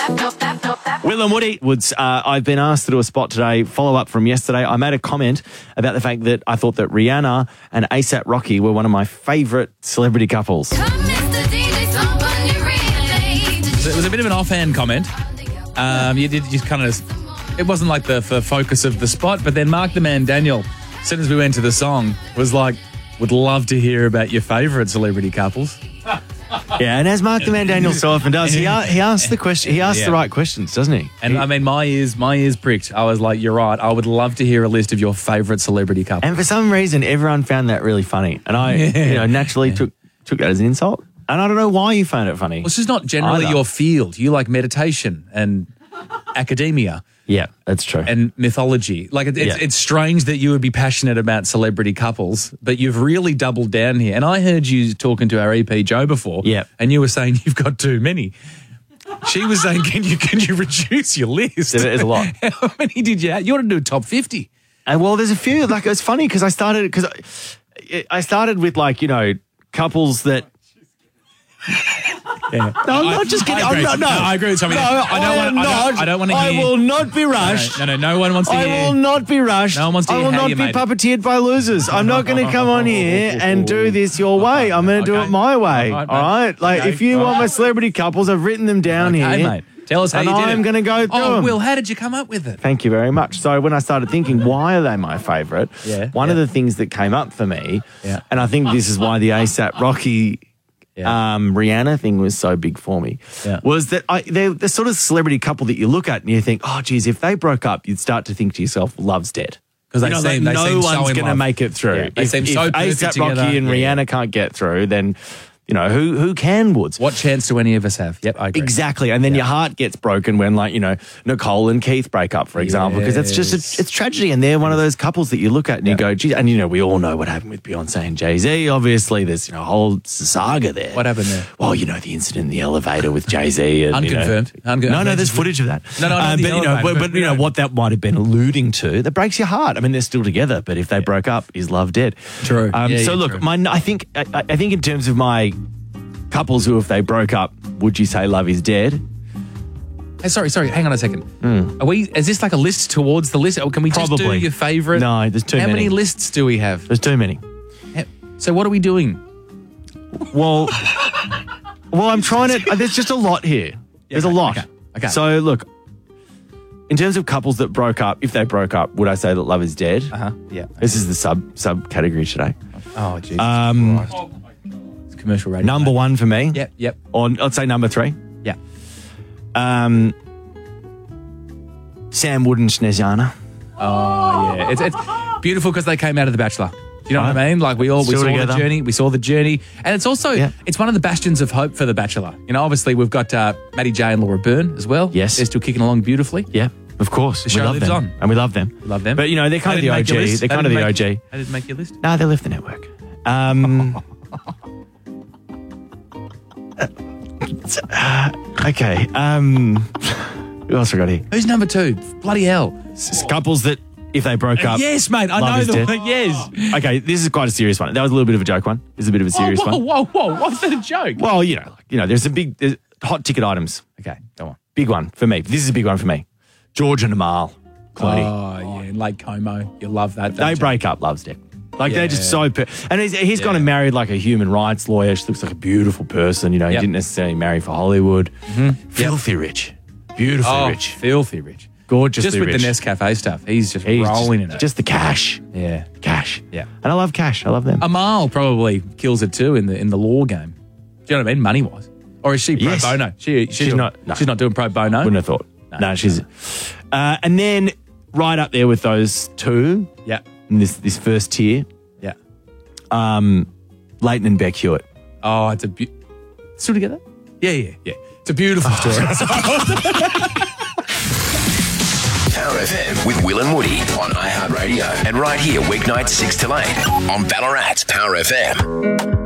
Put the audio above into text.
Will and Woody, I've been asked to do a spot today, follow up from yesterday. I made a comment about the fact that I thought that Rihanna and ASAP Rocky were one of my favourite celebrity couples. It was a bit of an offhand comment. You did just kind of, it wasn't like the focus of the spot, but then Mark the Man Daniel, as soon as we went to the song, was like, would love to hear about your favourite celebrity couples. Yeah, and as Mark the Man Daniel so often does, he asks the question. He asks the right questions, doesn't he? And I mean, my ears pricked. I was like, you're right. I would love to hear a list of your favourite celebrity couples. And for some reason, everyone found that really funny, and I, naturally took that as an insult. And I don't know why you found it funny. Well, this is not generally your field. You like meditation and academia. Yeah, that's true. And mythology. Like, it's strange that you would be passionate about celebrity couples, but you've really doubled down here. And I heard you talking to our EP, Joe, before. Yeah. And you were saying you've got too many. She was saying, can you reduce your list? It is a lot. How many did you have? You want to do a top 50? Well, there's a few. Like, it's funny because I started with, like, couples that... Yeah. No, I'm not just kidding. I agree with something. I don't want to hear. I will not be rushed. No one wants to hear. I will not be rushed. No one wants to hear. I will not be puppeteered by losers. I'm not going to come on here and do this your way. I'm going to do it my way. All right? Like, if you want my celebrity couples, I've written them down here. Mate. Tell us how you did it. I'm going to go through them. Will, how did you come up with it? Thank you very much. So when I started thinking, why are they my favourite? One of the things that came up for me, and I think this is why the ASAP Rocky... Rihanna thing was so big for me, was that they're the sort of celebrity couple that you look at and you think, oh, geez, if they broke up, you'd start to think to yourself, love's dead. Because no one's going to make it through. Yeah, if ASAP Rocky and Rihanna can't get through, then... who can, Woods? What chance do any of us have? Yep, I agree. Exactly. And then your heart gets broken when, like, Nicole and Keith break up, for example, because it's just, it's tragedy. And they're one of those couples that you look at and you go, geez, and, we all know what happened with Beyonce and Jay-Z. Obviously, there's, a whole saga there. What happened there? Well, the incident in the elevator with Jay-Z. And, Unconfirmed. No, there's footage of that. No, what that might have been alluding to, that breaks your heart. I mean, they're still together, but if they broke up, is love dead? True. Look, true. I think in terms of my couples who, if they broke up, would you say love is dead? Hey, sorry, hang on a second. Is this like a list towards the list? Or can we just do your favourite? No, there's too many. How many lists do we have? There's too many. So what are we doing? Well, I'm trying to... There's just a lot here. There's a lot. Okay. So, look, in terms of couples that broke up, if they broke up, would I say that love is dead? Yeah. This is the subcategory today. Oh, Jesus Christ. It's commercial radio. Number one for me. Yep. Or let's say number three. Yeah. Sam Wood and Snezana. Oh, yeah. It's beautiful because they came out of The Bachelor. Do you know what I mean? Like, we saw the journey. We saw the journey. And it's also, it's one of the bastions of hope for The Bachelor. Obviously, we've got Matty J and Laura Byrne as well. Yes. They're still kicking along beautifully. Yeah, of course. The show lives on. And we love them. Love them. But, they're kind of the OG. They're kind of the OG. They didn't make your list? No, they left the network. Okay. Who else we got here? Who's number two? Bloody hell. Couples that, if they broke up... Yes, mate. I know the one. Yes. Okay, this is quite a serious one. That was a little bit of a joke one. This is a bit of a serious one. Whoa. What's that a joke? Well, there's some there's hot ticket items. Okay, go on. Big one for me. This is a big one for me. George and Amal. Clooney. Oh, yeah. Lake Como. You love that. They break up. Love's dead. Like, they're just so... and he's gone and married, like, a human rights lawyer. She looks like a beautiful person. He didn't necessarily marry for Hollywood. Filthy rich. Beautifully rich. Filthy rich. Gorgeously just with rich. the Nescafe stuff. He's rolling in it. Just the cash. Yeah. Cash. Yeah. And I love cash. I love them. Amal probably kills it too in the law game. Do you know what I mean? Money-wise. Or is she pro bono? She's not. No. She's not doing pro bono? Wouldn't have thought. No, she's... and then right up there with those two... Yeah. In this first tier... Yeah. Leighton and Beck Hewitt. Oh, it's still together? Yeah. It's a beautiful story. Power FM with Will and Woody on iHeartRadio. And right here, weeknights 6 till 8 on Ballarat's Power FM.